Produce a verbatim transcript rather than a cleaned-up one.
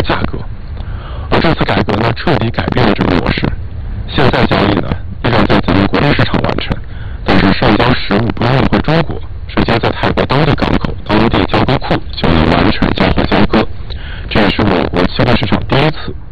价格。而这次改革呢，彻底改变了这个模式。现在交易呢，依然在咱们国内市场完成，但是上交实物不用运回中国，直接在泰国当地港口、当地交割库就能完成交货交割。这也是我国期货市场第一次